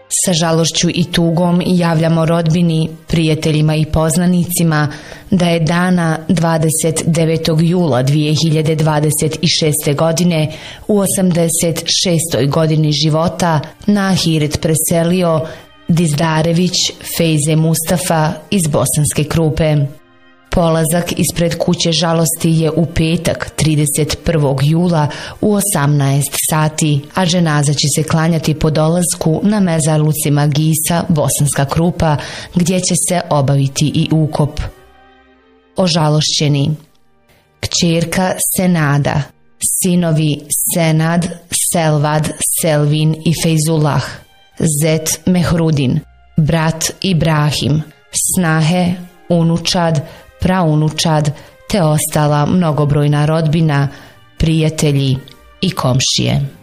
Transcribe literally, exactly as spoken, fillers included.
Sa žalošću i tugom javljamo rodbini, prijateljima i poznanicima da je dana dvadeset devetog jula dvije hiljade dvadeset šeste. godine u osamdeset šestoj godini života na ahiret preselio Dizdarević Fejze Mustafa iz Bosanske Krupe. Polazak ispred kuće žalosti je u petak trideset prvog jula u osamnaest sati, a dženaza će se klanjati po dolasku na mezarlucima Gisa, Bosanska Krupa, gdje će se obaviti i ukop. Ožalošćeni: kćerka Senada, sinovi Senad, Selvad, Selvin i Fejzullah, zet Mehrudin, brat Ibrahim, snahe, unučad, praunučad te ostala mnogobrojna rodbina, prijatelji i komšije.